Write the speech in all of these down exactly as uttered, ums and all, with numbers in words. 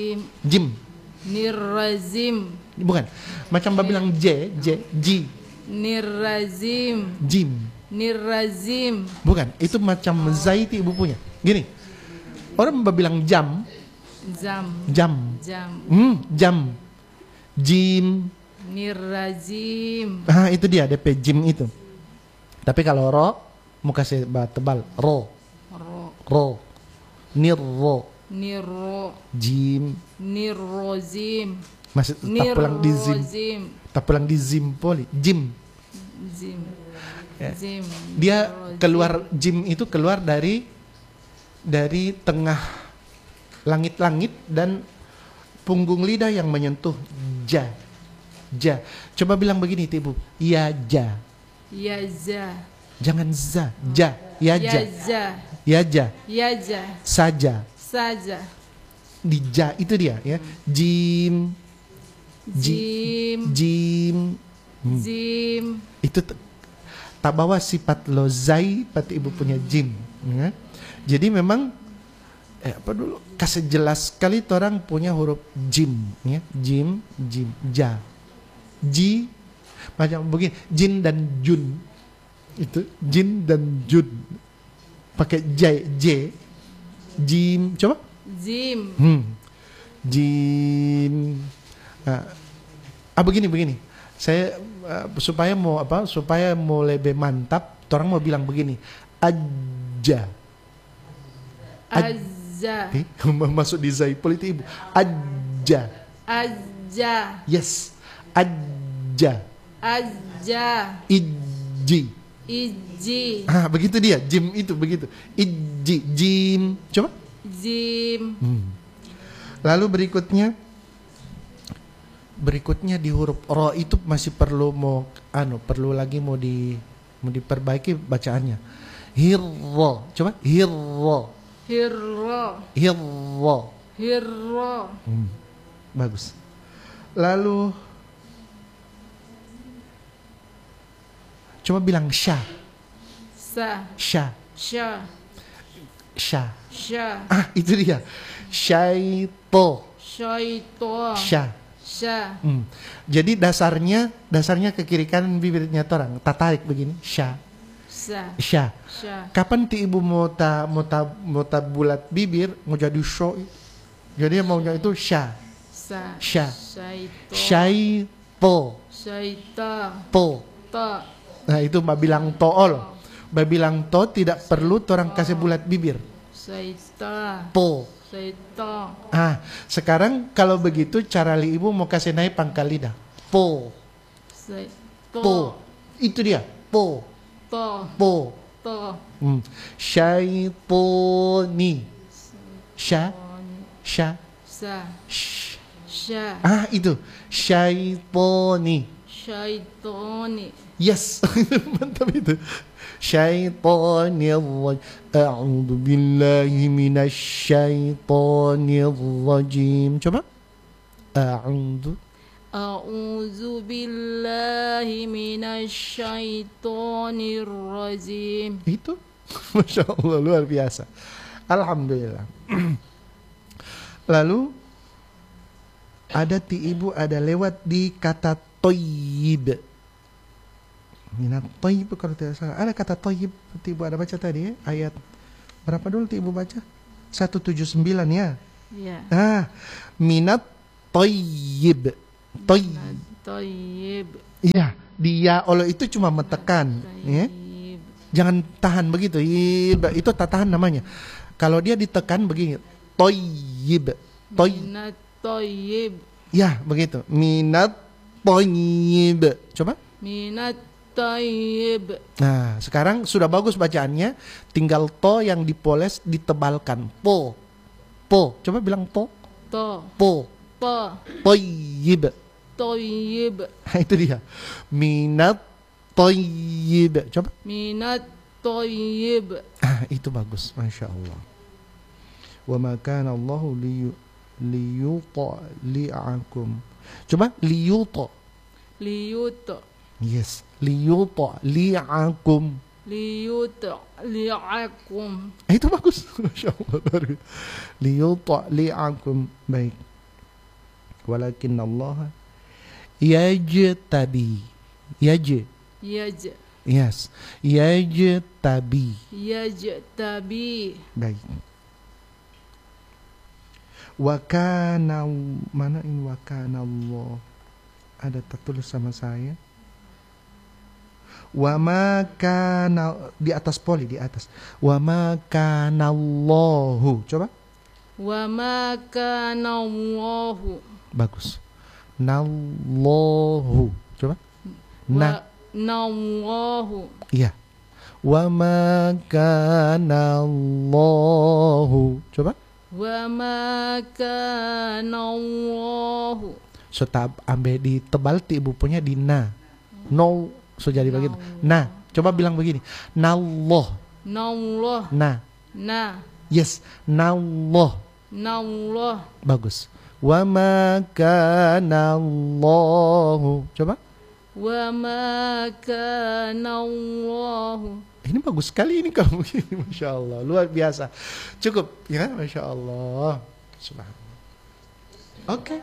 Jim. Nirrazim. Bukan. Macam Mbak bilang J, J, J. Nirrazim. Jim. Nirrazim. Bukan. Itu macam Zaiti ibu punya. Gini. Orang Mbak bilang jam. Zam. Jam. Jam. Hmm, jam. Jim. Nirrazim. Ah, itu dia D P Jim itu. Tapi kalau ro, mau kasih tebal. Ro. Ro. Ro. Nirro. Niro. Jim. Nirrozim. Masih tak pulang di zim. Nirrozim. Tak pulang di zim poli. Jim. Zim. Ya. Zim. Dia Nirrozim. keluar, Jim itu keluar dari dari tengah langit-langit dan punggung lidah yang menyentuh ja. Ja. Coba bilang begini Ibu. Ya ja. Ya za. Jangan za. Ja. Ya Ya ja. za. Ya ja. Ya za. Saja. Saja. Di ja itu dia ya. Jim. Zim. Jim. Hmm. Zim. Itu t- tak bawa sifat lozai pati ibu punya jim ya. Jadi memang eh, apa dulu kasih jelas sekali orang punya huruf jim ya. Jim, jim, ja. Ji macam begini, jin dan jun. Itu jin dan jun. Pakai j, j. Jim, coba. Zim. Hmm. Jim. Ah, ah begini begini. Saya uh, supaya mau apa? Supaya mau lebih mantap, orang mau bilang begini. Aja. Azza. Eh, masuk di Zaipul itu ibu. Aja. Azza. Yes. Aja. Azza. Iji. Iji. Ah, begitu dia. Jim itu begitu. Iji. Jim. Coba. Zim. Hmm. Lalu berikutnya berikutnya di huruf ro itu masih perlu mau anu perlu lagi mau di mau diperbaiki bacaannya. Hirro. Coba hirro. Hirro. Hirro. Hirro. Hmm. Bagus. Lalu coba bilang sya. Sa. Sya. Sya. Sya. Sya. Ah, itu dia. Syaito. Syaito. Sya. Sya. Hmm. Jadi dasarnya dasarnya ke kiri kanan bibirnya orang tarik begini. Sya. Sa. Sya. Sya. Kapan ti ibu mau ta mau ta mau ta bulat bibir mau jadi syo. Jadi maunya itu sya. Sa. Sya. Syaito. Syaito. Syaita. To. Ta. Nah itu mbak bilang tool. Mbak bilang to tidak perlu orang kasih bulat bibir. Syaita. To. Syaita. Ah, sekarang kalau begitu cara li ibu mau kasih naik pangkal lidah. Po. Syaito. Po. Itu dia. Po. Ta. Po. Ta. Hmm. Syaitoni. Sya. Sya. Sa. Sh. Sya. Ah itu. Syaitoni. Syaitoni. Yes. Mantap itu. Syaitanir rajim. A'udzu billahi minasy syaithanir rajim. Coba. A'udzu. A'udzu billahi minasy syaithanir rajim. Itu. Masya Allah luar biasa. Alhamdulillah. Lalu ada ti ibu ada lewat di kata toyib. Minat toyib kalau tidak salah. Ada kata toyib ti ibu ada baca tadi ya? Ayat berapa dulu ti ibu baca? seratus tujuh puluh sembilan ya. Ya. Ah, minat toyib. Toyib. Tayyib. Iya, dia Allah itu cuma menekan, ya. Tayyib. Jangan tahan begitu. Ib, itu tak tahan namanya. Kalau dia ditekan begini, toyib. Toy. Minat tayyib. Ya, begitu. Minat toyib. Coba. Minat tayyib. Nah, sekarang sudah bagus bacaannya. Tinggal to yang dipoles ditebalkan. Po. Po. Coba bilang po. Ta. Po. Ta. Toyib. Tayyib. Nah, itu dia. Minat toyib. Coba. Minat tayyib. Ah, itu bagus. Masya Allah. Wa ma kana Allahu liyu liyutli'akum. Coba liyuta. Liyut. Yes, liyutli'akum. Liyut. Li'akum. Eh, itu bagus. Masya Allah. Liyutli'akum. Baik. Walakinallaha yajtabi. Yaj. Yaj. Yes. Yajtabi. Yajtabi. Baik. Wa kana, mana ini wa kana Allah? Ada tertulis sama saya. Wa ma kana, di atas poli, di atas. Wa ma kana Allahu. Coba. Wa ma kana Allahu. Bagus. Nallahu. Coba. Na. Nallahu. Iya. Wa ma kana Allahu. Coba. Wa ma kana Allahu. So tab ambil di tebal ti ibu punya di na. No, so jadi begitu. Nah, coba bilang begini. Nallah. Nallah. Nah. Nah. Yes, nallah. Nallah. Bagus. Wa ma kana Allahu. Coba. Wa ma kana Allahu. Ini bagus sekali ini kalau begini, Masya Allah, luar biasa. Cukup, ya, Masya Allah. Subhanallah. Oke. Okay.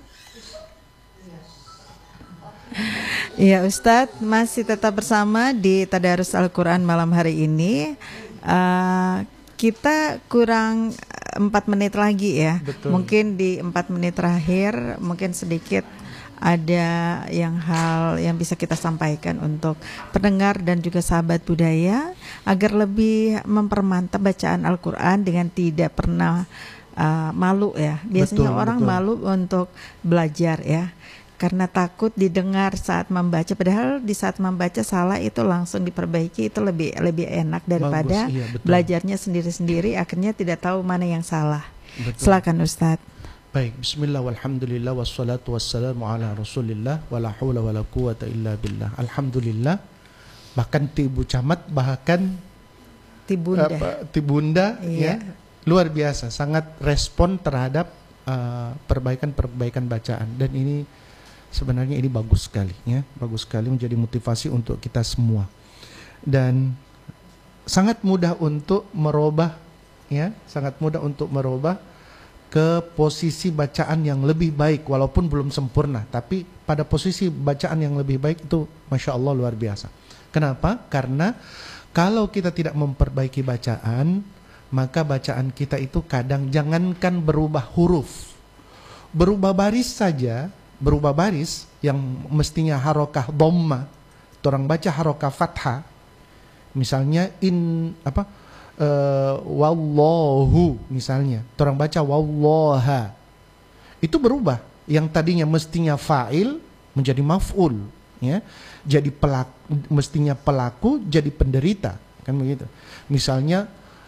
Iya Ustadz, masih tetap bersama di Tadarus Al-Quran malam hari ini. uh, Kita kurang empat menit lagi ya. Betul. Mungkin di empat menit terakhir mungkin sedikit ada yang hal yang bisa kita sampaikan untuk pendengar dan juga sahabat budaya agar lebih mempermantap bacaan Al-Quran dengan tidak pernah uh, malu ya. Biasanya betul, orang betul. malu untuk belajar ya, karena takut didengar saat membaca, padahal di saat membaca salah itu langsung diperbaiki, itu lebih lebih enak daripada Bagus, iya, betul. belajarnya sendiri-sendiri akhirnya tidak tahu mana yang salah. Betul. Silakan Ustadz. Baik, bismillah walhamdulillah wassalatu wassalamu ala rasulillah wala hawla wala quwata illa billah. Alhamdulillah. Bahkan ti ibu camat, bahkan Tibunda. apa, tibunda Iya. ya, luar biasa, sangat respon terhadap uh, perbaikan-perbaikan bacaan, dan ini sebenarnya ini bagus sekali ya, bagus sekali, menjadi motivasi untuk kita semua, dan sangat mudah untuk merubah ya, sangat mudah untuk merubah ke posisi bacaan yang lebih baik, walaupun belum sempurna, tapi pada posisi bacaan yang lebih baik itu Masya Allah luar biasa. Kenapa? Karena kalau kita tidak memperbaiki bacaan, maka bacaan kita itu kadang jangankan berubah huruf, berubah baris saja, berubah baris yang mestinya harokah dhamma, orang baca harokah fathah, misalnya in apa Uh, wallahu misalnya, orang baca wallaha, itu berubah. Yang tadinya mestinya fa'il menjadi maf'ul ya, jadi pelaku, mestinya pelaku jadi penderita, kan begitu. Misalnya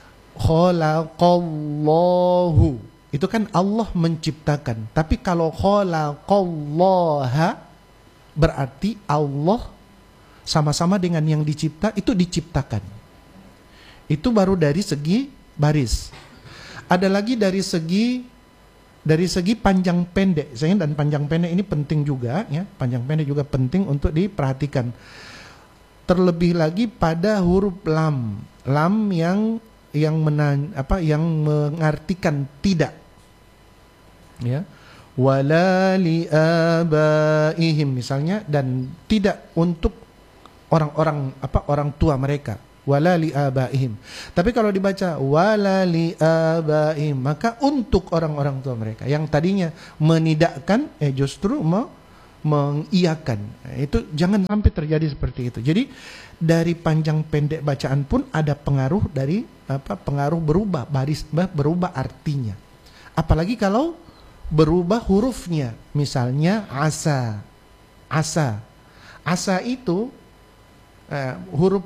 khalaqallahu, itu kan Allah menciptakan, tapi kalau khalaqallaha berarti Allah sama-sama dengan yang dicipta itu diciptakan. Itu baru dari segi baris. Ada lagi dari segi dari segi panjang pendek. Saya dan panjang pendek ini penting juga ya. Panjang pendek juga penting untuk diperhatikan. Terlebih lagi pada huruf lam. Lam yang yang menan, apa yang mengartikan tidak. Ya. Wala li abaihim misalnya, dan tidak untuk orang-orang apa orang tua mereka. Wala li abaihim. Tapi kalau dibaca wala li abaihim, maka untuk orang-orang tua mereka. Yang tadinya menidakkan eh justru mau mengiyakan. Itu jangan sampai terjadi seperti itu. Jadi dari panjang pendek bacaan pun ada pengaruh dari apa pengaruh berubah baris, berubah artinya. Apalagi kalau berubah hurufnya. Misalnya asa. Asa. Asa itu uh, huruf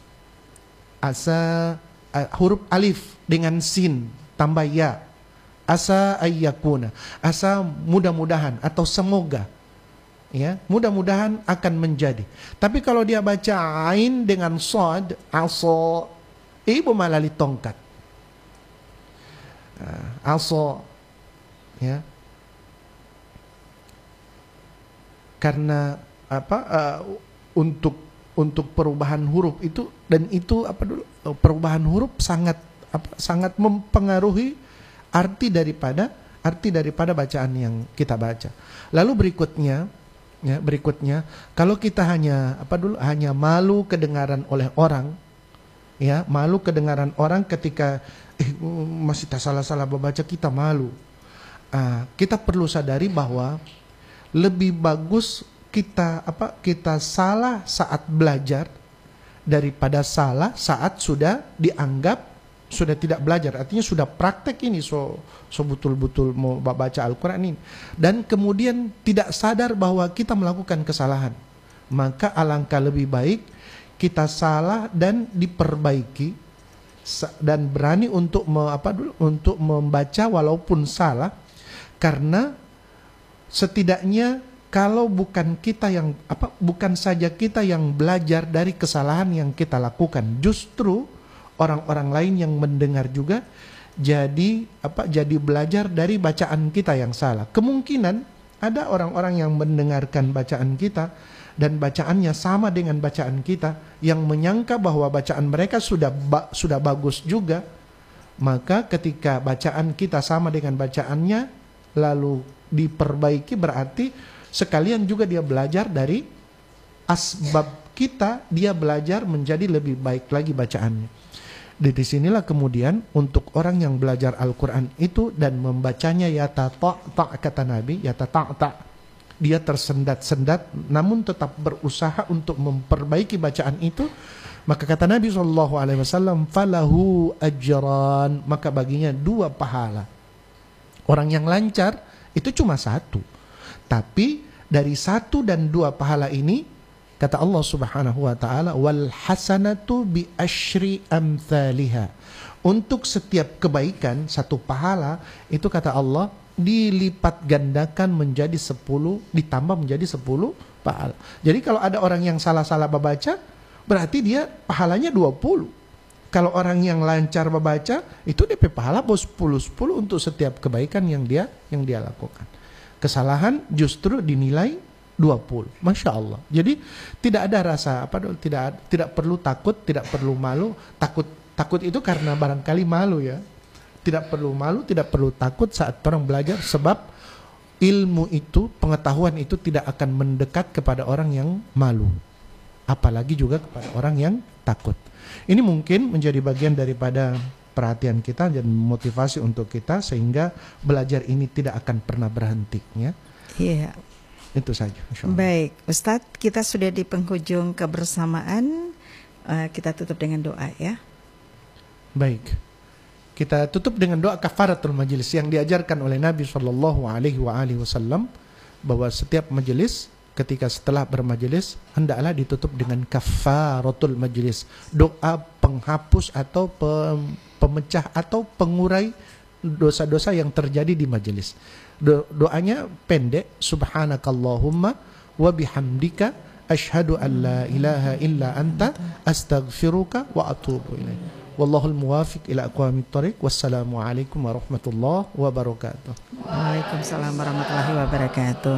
asa uh, huruf alif dengan sin tambah ya. Asa ayyakuna. Asa mudah-mudahan atau semoga. Ya, mudah-mudahan akan menjadi. Tapi kalau dia baca ain dengan sod, aso, ibu malali tongkat. Uh, aso, ya. Karena apa? Uh, untuk untuk perubahan huruf itu, dan itu apa dulu? Perubahan huruf sangat apa? Sangat mempengaruhi arti daripada arti daripada bacaan yang kita baca. Lalu berikutnya, ya, berikutnya kalau kita hanya apa dulu hanya malu kedengaran oleh orang, ya, malu kedengaran orang ketika eh, masih tak salah-salah membaca, kita malu. Uh, kita perlu sadari bahwa lebih bagus kita apa kita salah saat belajar daripada salah saat sudah dianggap sudah tidak belajar. Artinya sudah praktek ini, so so betul-betul mau baca Al-Quran ini, dan kemudian tidak sadar bahwa kita melakukan kesalahan. Maka alangkah lebih baik kita salah dan diperbaiki, dan berani untuk me, apa dulu untuk membaca walaupun salah. Karena setidaknya kalau bukan kita yang apa bukan saja kita yang belajar dari kesalahan yang kita lakukan, justru orang-orang lain yang mendengar juga jadi apa jadi belajar dari bacaan kita yang salah. Kemungkinan ada orang-orang yang mendengarkan bacaan kita dan bacaannya sama dengan bacaan kita, yang menyangka bahwa bacaan mereka sudah ba, sudah bagus juga. Maka ketika bacaan kita sama dengan bacaannya lalu diperbaiki, berarti sekalian juga dia belajar dari asbab kita, dia belajar menjadi lebih baik lagi bacaannya. Di disinilah kemudian untuk orang yang belajar Al-Quran itu dan membacanya yata ta' kata Nabi, yata ta' dia tersendat-sendat namun tetap berusaha untuk memperbaiki bacaan itu, maka kata Nabi shallallahu alaihi wasallam, falahu ajran, maka baginya dua pahala. Orang yang lancar itu cuma satu, tapi dari satu dan dua pahala ini kata Allah Subhanahu wa taala, wal hasanatu bi asyri amthaliha. Untuk setiap kebaikan satu pahala itu kata Allah dilipat gandakan menjadi sepuluh, ditambah menjadi sepuluh pahala. Jadi kalau ada orang yang salah-salah membaca, berarti dia pahalanya dua puluh. Kalau orang yang lancar membaca, itu D P pahala bos sepuluh sepuluh untuk setiap kebaikan yang dia yang dia lakukan. Kesalahan justru dinilai dua puluh. Masya Allah. Jadi tidak ada rasa apa tidak tidak perlu takut, tidak perlu malu. Takut takut itu karena barangkali malu, ya. Tidak perlu malu, tidak perlu takut saat orang belajar, sebab ilmu itu, pengetahuan itu tidak akan mendekat kepada orang yang malu. Apalagi juga kepada orang yang takut. Ini mungkin menjadi bagian daripada perhatian kita dan motivasi untuk kita sehingga belajar ini tidak akan pernah berhenti, ya. Iya. Itu saja. Baik, Ustadz, kita sudah di penghujung kebersamaan. Uh, kita tutup dengan doa, ya. Baik. Kita tutup dengan doa kafaratul majelis yang diajarkan oleh Nabi Shallallahu Alaihi Wasallam, bahwa setiap majelis ketika setelah bermajelis hendaklah ditutup dengan kafaratul majelis, doa penghapus atau pem, pemecah atau pengurai dosa-dosa yang terjadi di majelis. Do, doanya pendek, subhanakallahumma wa bihamdika asyhadu an la ilaha illa anta astaghfiruka wa atubu ilaik. Wallahul muwafiq ila aqwamit thoriq. Wassalamualaikum warahmatullahi wabarakatuh. Waalaikumsalam warahmatullahi wabarakatuh.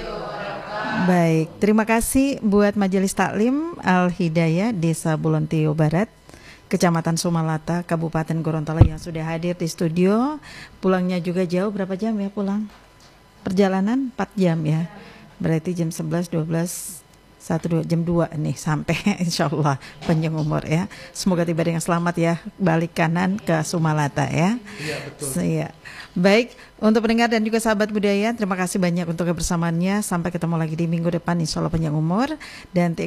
Baik, terima kasih buat Majelis Taklim Al-Hidayah Desa Bulontio Barat, Kecamatan Sumalata, Kabupaten Gorontalo yang sudah hadir di studio. Pulangnya juga jauh, berapa jam ya pulang? Perjalanan empat jam ya. Berarti jam sebelas, dua belas, satu, dua, jam dua nih sampai insyaallah panjang umur ya. Semoga tiba dengan selamat ya, balik kanan ke Sumalata ya. Iya, betul. So, ya. Baik, untuk pendengar dan juga sahabat budaya, terima kasih banyak untuk kebersamaannya. Sampai ketemu lagi di minggu depan, insyaallah panjang umur dan